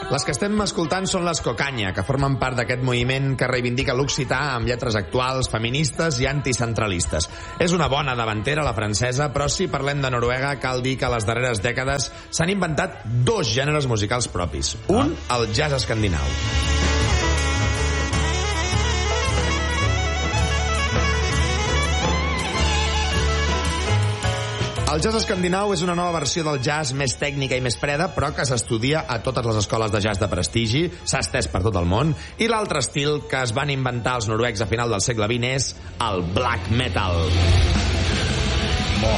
Les que estem escoltant són les Cocanya, que formen part d'aquest moviment que reivindica l'occità amb lletres actuals, feministes i anticentralistes. És una bona davantera, la francesa, però si parlem de Noruega, cal dir que a les darreres dècades s'han inventat dos gèneres musicals propis. Un, el jazz escandinau. El jazz escandinau és una nova versió del jazz més tècnica i més freda, però que s'estudia a totes les escoles de jazz de prestigi, s'ha estès per tot el món, i l'altre estil que es van inventar els noruecs a final del segle XX és el black metal. No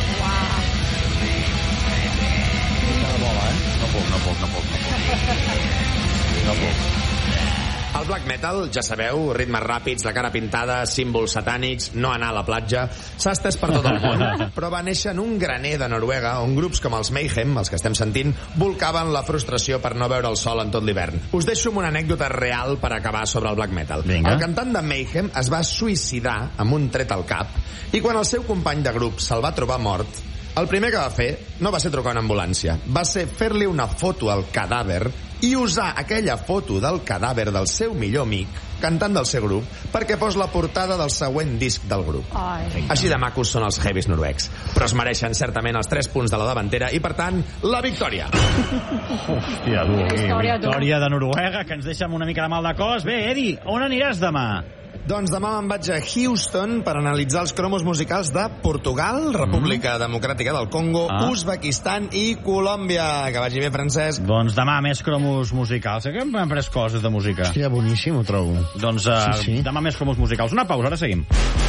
puc. El black metal, ja sabeu, ritmes ràpids, la cara pintada, símbols satànics, no anar a la platja, s'ha estès per tot el món, però va néixer en un graner de Noruega on grups com els Mayhem, els que estem sentint, volcaven la frustració per no veure el sol en tot l'hivern. Us deixo amb una anècdota real per acabar sobre el black metal. Vinga. El cantant de Mayhem es va suïcidar amb un tret al cap i quan el seu company de grup se'l va trobar mort, el primer que va fer no va ser trucar una ambulància, va ser fer-li una foto al cadàver i usar aquella foto del cadàver del seu millor amic, cantant del seu grup, perquè fos la portada del següent disc del grup. Ai. Així de macos són els heavies noruecs, però es mereixen certament els 3 punts de la davantera i, per tant, la victòria. Hòstia, victòria de Noruega, que ens deixa amb una mica de mal de cos. Bé, Edi, on aniràs demà? Doncs demà me'n vaig a Houston per analitzar els cromos musicals de Portugal, República Democràtica del Congo, Uzbekistan i Colòmbia. Que vagi bé, Francesc. Doncs demà més cromos musicals. Que hem pres coses de música. Hòstia, boníssim, ho trobo. Doncs sí. Demà més cromos musicals. Una pausa, ara seguim.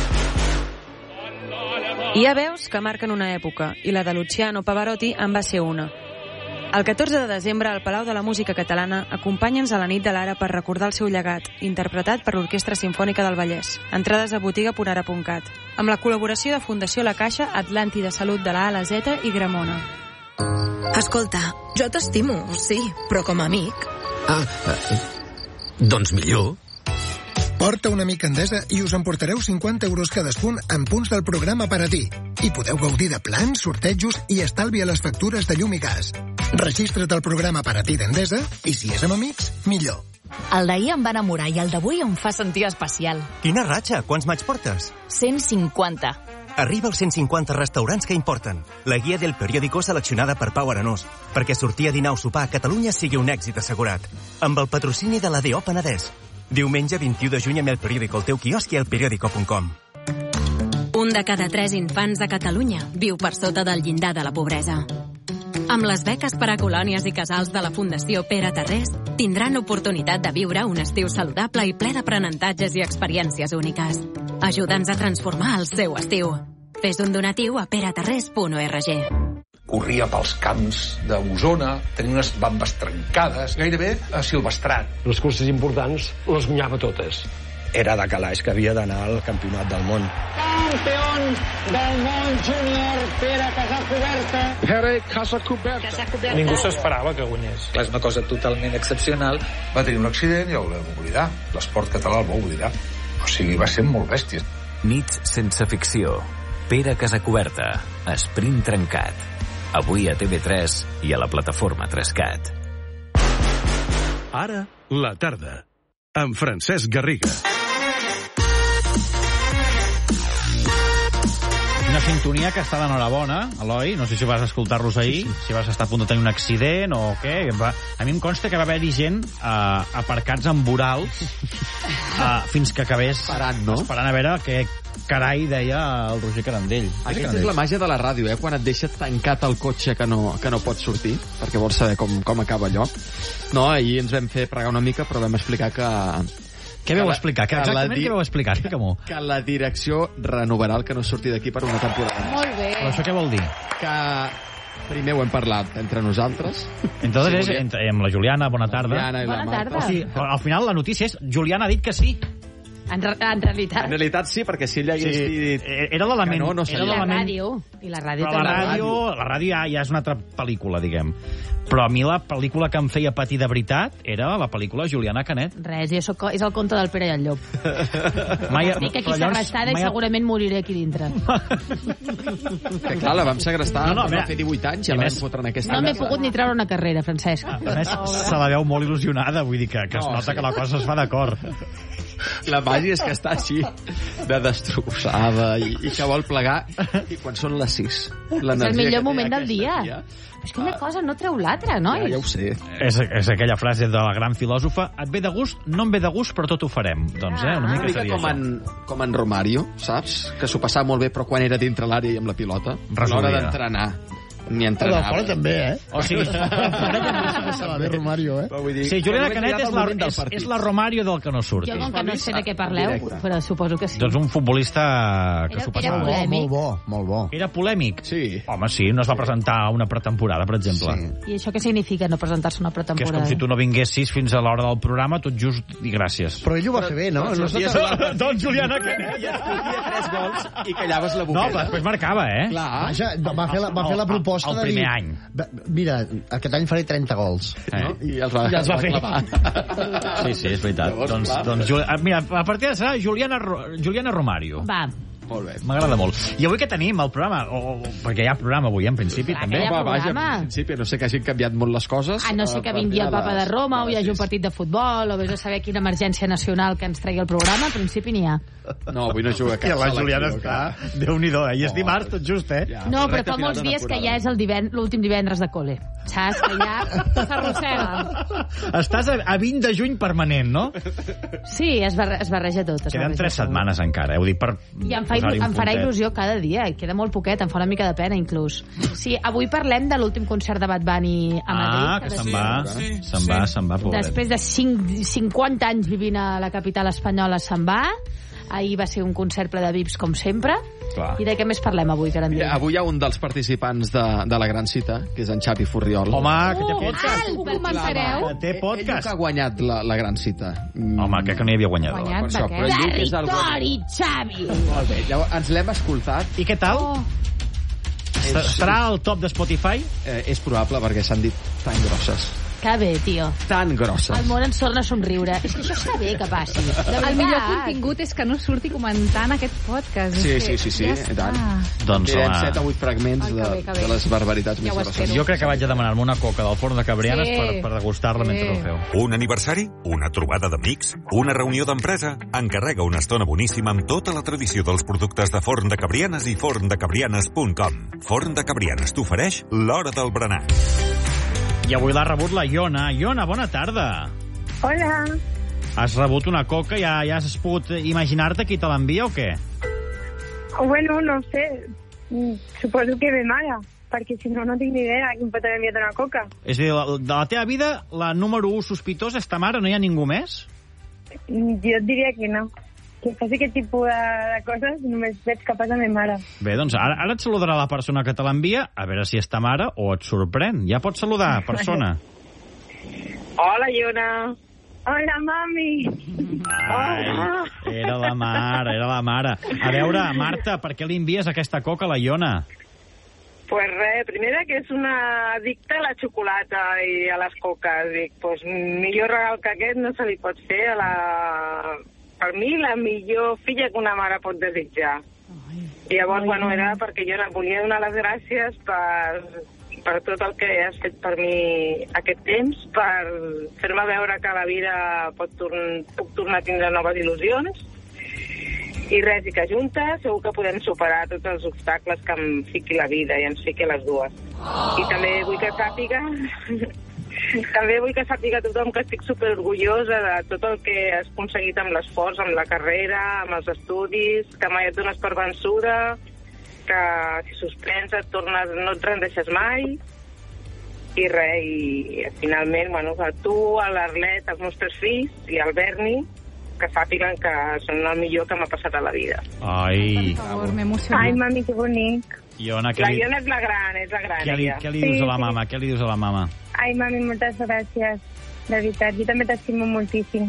Hi ha veus que marquen una època, i la de Luciano Pavarotti en va ser una. El 14 de desembre, al Palau de la Música Catalana, acompanya'ns a la nit de l'Ara per recordar el seu llegat, interpretat per l'Orquestra Simfònica del Vallès. Entrades a botiga.ara.cat. Amb la col·laboració de Fundació La Caixa, Atlàntida Salut de la A a la Z i Gramona. Escolta, jo t'estimo, sí, però com a amic. Doncs millor. Porta un amic Endesa i us emportareu 50 euros cadascun en punts del programa per a ti. I podeu gaudir de plans, sortejos i estalvi a les factures de llum i gas. Registra't al programa per a ti d'Endesa i si és amb amics, millor. El d'ahir em va enamorar i el d'avui em fa sentir especial. Quina ratxa? Quants maig portes? 150. Arriba als 150 restaurants que importen. La guia del periòdico seleccionada per Pau Arenós, perquè sortir a dinar o sopar a Catalunya sigui un èxit assegurat. Amb el patrocini de la DO Penedès. Diumenge 21 de juny amb el periòdico al teu quiosc i al periódico.com. Un de cada 3 infants de Catalunya viu per sota del llindar de la pobresa. Amb les beques per a colònies i casals de la Fundació Pere Tarrés, tindran l'oportunitat de viure un estiu saludable i ple d'aprenentatges i experiències úniques. Ajuda'ns a transformar el seu estiu. Fes un donatiu a peretarrés.org. Corria pels camps d'Osona, tenia unes bambes trencades, gairebé asilvestrat. Les curses importants les guanyava totes. Era de calaix que havia d'anar al campionat del món. Campió del món júnior, Pere Casacuberta. Pere Casacuberta. Ningú s'esperava que guanyés. És una cosa totalment excepcional. Va tenir un accident i el vam oblidar. L'esport català el va oblidar. O sigui, va ser molt bèstia. Nits sense ficció. Pere Casacuberta. Sprint trencat. Avui a TV3 i a la plataforma 3CAT. Ara, la tarda. Amb Francesc Garriga. Una sintonia que està d'enhorabona, Eloi. No sé si vas escoltar-los ahir, si vas estar a punt de tenir un accident o què. A mi em consta que va haver-hi gent aparcats amb vorals fins que acabés esperant a veure què carai deia el Roger Carandell. Aquesta és la màgia de la ràdio, quan et deixa tancat el cotxe que no pots sortir, perquè vols saber com acaba allò. No, ahir ens vam fer pregar una mica, però vam explicar que... Què vau explicar? Exactament què vau explicar? Explica-m'ho. Que la direcció renovarà el que no surti d'aquí per una temporada. Molt bé. Però això què vol dir? Que primer ho hem parlat entre nosaltres. Entonces és amb la Juliana, bona tarda. Juliana i bona tarda. O sigui, al final la notícia és Juliana ha dit que sí. En realitat. En realitat sí, perquè si ell hagués dit... Era l'element... No, no seria. I la ràdio. Però la ràdio ja és una altra pel·lícula, diguem. Però a mi la pel·lícula que em feia patir de veritat era la pel·lícula Juliana Canet. Res, i això és el conte del Pere i el Llop. Estic aquí segrestada i segurament moriré aquí dintre. Que clar, la vam segrestar, va fer 18 anys i ja la vam fotre en aquesta... No m'he pogut ni treure una carrera, Francesc. A més, se la veu molt il·lusionada, vull dir que es nota que la cosa es fa d'acord. La màgia és que està així de destrossada i que vol plegar i quan són les 6. És el millor moment del dia. És que una cosa no treu l'altra, nois. Ja ho sé. És aquella frase de la gran filòsofa: et ve de gust, no em ve de gust, però tot ho farem. Doncs, una mica seria com en Romario, saps? Que s'ho passava molt bé, però quan era dintre l'àrea i amb la pilota, a l'hora d'entrenar, ni entrenava. Però fora també, O sigui, fora també s'ho passava bé, Romario, Sí, Juliana Canet és la Romario del que no surti. Jo, com que no sé de què parleu, però suposo que sí. Doncs un futbolista que s'ho passava bé. Molt bo. Era polèmic? Sí. Home, sí, no es va presentar a una pretemporada, per exemple. I això què significa, no presentar-se a una Que és pretemporada? com si tu no vinguessis fins a l'hora del programa, tot just i gràcies. Però ell ho va fer bé, no? Doncs Juliana Canet ja fotia 3 gols i callaves la boqueta. No, però després marcava, Clar. Vaja, va fer la proposta el primer any. Mira, aquest any faré 30 gols. No? I els va fer. Sí, és veritat. Doncs, mira, a partir de serà Juliana Romario. Va. Molt bé. M'agrada molt. I avui què tenim, el programa? Perquè hi ha programa avui, en principi, també. Vaja, en principi, no sé que hagin canviat molt les coses. No sé que vingui el papa de Roma o hi hagi un partit de futbol o vés a saber quina emergència nacional que ens tregui el programa. En principi n'hi ha. No, avui no juga cap. I la Juliana està... Déu-n'hi-do, i és dimarts, tot just, No, però fa molts dies que ja és l'últim divendres de col·le. Saps? Que ja s'arrossega. Estàs a 20 de juny permanent, no? Sí, es barreja tot. Queden 3 setmanes encara, ho dic per... I em farà il·lusió cada dia, i queda molt poquet, em fa una mica de pena, inclús. Sí, avui parlem de l'últim concert de Bad Bunny a Madrid. Que se'n va, pobret. Després de 50 anys vivint a la capital espanyola, se'n va. Ahir va ser un concert ple de VIPs, com sempre. Clar. I de què més parlem avui, que Mira, avui hi ha un dels participants de la gran cita, que és en Xavi Furriol. Home, que té podcast. Ho comentareu? Que té podcast. Ell que ha guanyat la gran cita. Home, crec que no hi havia guanyador. Guanyat de què? Territori, Xavi! Molt bé, llavors ens l'hem escoltat. I què tal? Estarà al top de Spotify? És probable, perquè s'han dit tan grosses. Que bé, tio. Tan grosses. El món ens torna a somriure. És que això està bé que passi. El millor contingut és que no surti comentant aquest podcast. Sí, i tant. Doncs, home... 7 o 8 fragments de les barbaritats més grosses. Jo crec que vaig a demanar-me una coca del forn de Cabrianes per degustar-la mentre ho feu. Un aniversari? Una trobada d'amics? Una reunió d'empresa? Encarrega una estona boníssima amb tota la tradició dels productes de Forn de Cabrianes i forndecabrianes.com. Forn de Cabrianes t'ofereix l'hora del berenar. I avui l'ha rebut la Iona. Iona, bona tarda. Hola. Has rebut una coca, ja has pogut imaginar-te qui te l'envia o què? Bueno, no sé. Suposo que ve mare, perquè si no, no tinc ni idea qui em pot haver enviat una coca. És a dir, de la teva vida, la número 1 sospitosa és ta mare, no hi ha ningú més? Jo et diria que no. Que faci aquest tipus de coses només veig que passa a ma mare. Bé, doncs ara et saludarà la persona que te l'envia, a veure si és ta mare o et sorprèn. Ja pots saludar, persona. Hola, Iona. Hola, mami. Ai, era la mare. A veure, Marta, per què li envies aquesta coca a la Iona? Pues res, primera que és una addicta a la xocolata i a les coques. Dic, pues millor regal que aquest no se li pot fer a la... Per mi, la millor filla que una mare pot desitjar. I llavors, bueno, era perquè jo em volia donar les gràcies per tot el que has fet per mi aquest temps, per fer-me veure que la vida puc tornar a tindre noves il·lusions. I res, i que juntes segur que podem superar tots els obstacles que em fiqui la vida i ens fiqui les dues. I també vull que sàpiga... També vull que sàpiga tothom que estic superorgullosa de tot el que has aconseguit amb l'esforç, amb la carrera, amb els estudis, que mai et dones per vençuda, que si suspens no et rendeixes mai, i res, i finalment, bueno, a tu, a l'Arlet, als nostres fills i al Berni, que sàpiguen que són el millor que m'ha passat a la vida. Ai, per favor, m'emociono. Ai, mami, que bonic. Iona, la Iona és la gran, Què li dius a la mama? Què li dius a la mama? Ai, mami, moltes gràcies. De veritat, jo també t'estimo moltíssim.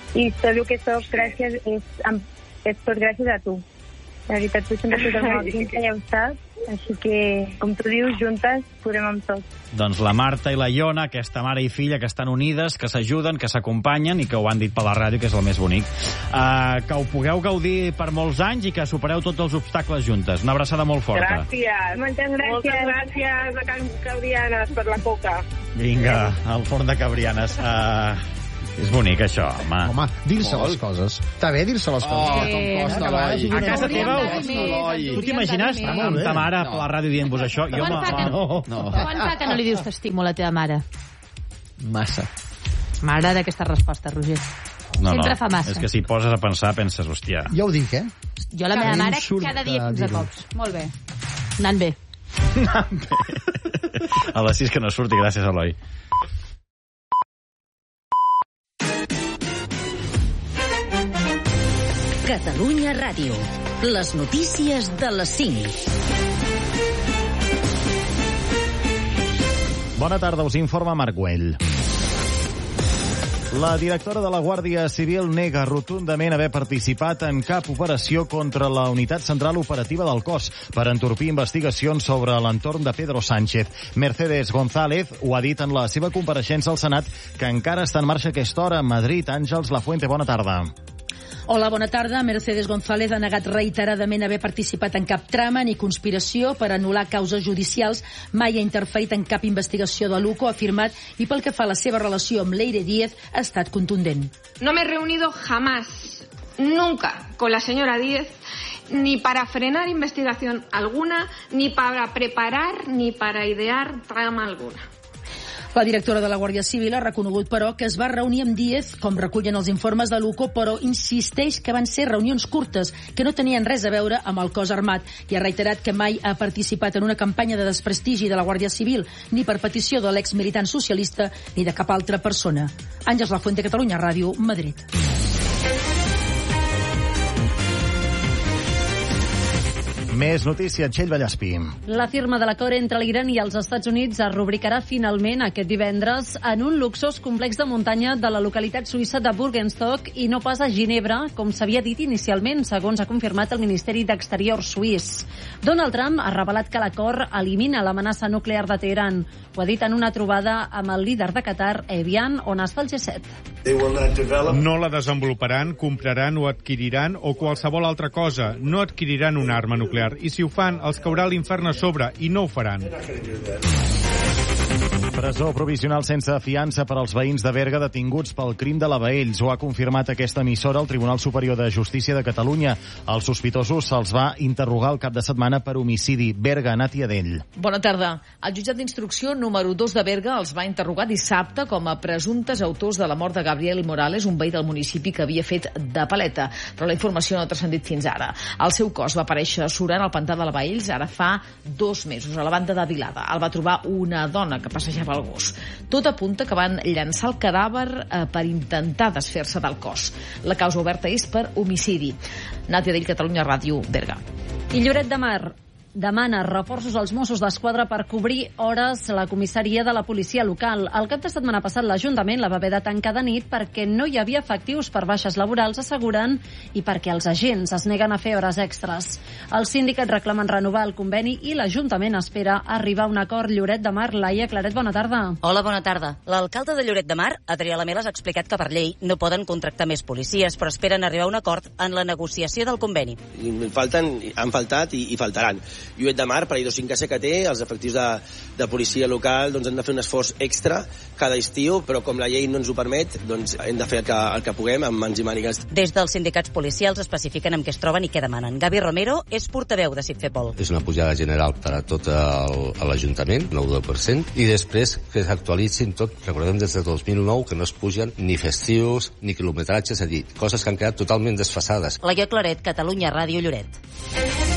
i tot el que fos gràcies és tot gràcies a tu. La veritat, tu sempre has estat molt junta i heu estat, així que, com tu dius, juntes podrem amb tot. Doncs la Marta i la Iona, aquesta mare i filla que estan unides, que s'ajuden, que s'acompanyen i que ho han dit per la ràdio, que és el més bonic. Que ho pugueu gaudir per molts anys i que supereu tots els obstacles juntes. Una abraçada molt forta. Gràcies. Moltes gràcies a Can Cabrianes per la coca. Vinga, al forn de Cabrianes. És bonic, això, home. Home, dir-se les coses. Està bé dir-se les coses. Com costa, Eloi. A casa teva, tu t'imagines amb ta mare per la ràdio dient-vos això? Quan fa que no li dius t'estimo a la teva mare? Massa. M'agrada aquesta resposta, Roger. Sempre fa massa. És que si poses a pensar, penses, hòstia... Ja ho dic, Jo a la meva mare cada dia 15 cops. Molt bé. Anant bé. A les 6 que no surti, gràcies, Eloi. Catalunya Ràdio. Les notícies de les 5. Bona tarda, us informa Marc Güell. La directora de la Guàrdia Civil nega rotundament haver participat en cap operació contra la Unitat Central Operativa del Cos per entorpir investigacions sobre l'entorn de Pedro Sánchez. Mercedes González ho ha dit en la seva compareixença al Senat, que encara està en marxa a aquesta hora a Madrid. Àngels Lafuente, bona tarda. Hola, bona tarda. Mercedes González ha negat reiteradament haver participat en cap trama ni conspiració per anul·lar causes judicials, mai ha interferit en cap investigació de l'UCO, ha afirmat, i pel que fa a la seva relació amb Leire Díez ha estat contundent. No me he reunido jamás, nunca, con la señora Díez, ni para frenar investigación alguna, ni para preparar, ni para idear trama alguna. La directora de la Guàrdia Civil ha reconegut, però, que es va reunir amb Díez, com recullen els informes de l'UCO, però insisteix que van ser reunions curtes, que no tenien res a veure amb el cos armat, i ha reiterat que mai ha participat en una campanya de desprestigi de la Guàrdia Civil, ni per petició de l'ex-militant socialista, ni de cap altra persona. Àngels Lafuente, Catalunya Ràdio, Madrid. Més notícia, Txell Vallespí. La firma de l'acord entre l'Iran i els Estats Units es rubricarà finalment aquest divendres en un luxós complex de muntanya de la localitat suïssa de Burgenstock i no pas a Ginebra, com s'havia dit inicialment, segons ha confirmat el Ministeri d'Exteriors suís. Donald Trump ha revelat que l'acord elimina l'amenaça nuclear de Teheran. Ho ha dit en una trobada amb el líder de Qatar, Evian, on està el G7. No la desenvoluparan, compraran o adquiriran o qualsevol altra cosa. No adquiriran una arma nuclear. I si ho fan, els caurà l'infern a sobre, i no ho faran. Presó provisional sense fiança per als veïns de Berga detinguts pel crim de la Baells. Ho ha confirmat aquesta emissora al Tribunal Superior de Justícia de Catalunya. Els sospitosos se'ls va interrogar el cap de setmana per homicidi. Berga, Nàtia Dell. Bona tarda. El jutjat d'instrucció número 2 de Berga els va interrogar dissabte com a presumptes autors de la mort de Gabriel Morales, un veí del municipi que havia fet de paleta, però la informació no ha transcendit fins ara. El seu cos va aparèixer surant al pantà de la Baells ara fa 2 mesos, a la banda de Vilada. El va trobar una dona que passejava el gos. Tot apunta que van llançar el cadàver per intentar desfer-se del cos. La causa oberta és per homicidi. Nàtia Dell, Catalunya Ràdio, Berga. I Lloret de Mar demana reforços als Mossos d'Esquadra per cobrir hores la comissaria de la policia local. El cap de setmana passat l'Ajuntament la va haver de tancar de nit perquè no hi havia efectius per baixes laborals, asseguren, i perquè els agents es neguen a fer hores extres. Els sindicats reclamen renovar el conveni i l'Ajuntament espera arribar a un acord. Lloret de Mar, Laia Claret, bona tarda. Hola, bona tarda. L'alcalde de Lloret de Mar, Adrià Lamela, ha explicat que per llei no poden contractar més policies, però esperen arribar a un acord en la negociació del conveni. Han faltat i faltaran. Lloret de Mar, per la idiosincràsia que té, els efectius de policia local doncs, han de fer un esforç extra cada estiu, però com la llei no ens ho permet, doncs hem de fer el que puguem amb mans i mànigues. Des dels sindicats policials especifiquen amb què es troben i què demanen. Gavi Romero és portaveu de SICFEPOL. És una pujada general per a tot l'Ajuntament, 9%, i després que s'actualitzin tot. Recordem des de 2009 que no es pugen ni festius ni quilometratges, és a dir, coses que han quedat totalment desfasades. Laia Claret, Catalunya Ràdio, Lloret.